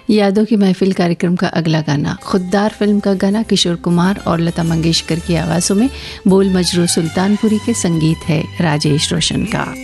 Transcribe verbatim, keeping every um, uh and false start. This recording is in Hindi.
यादों की महफिल कार्यक्रम का अगला गाना खुददार फिल्म का गाना, किशोर कुमार और लता मंगेशकर की आवाज़ों में, बोल मजरू सुल्तानपुरी के, संगीत है राजेश रोशन का।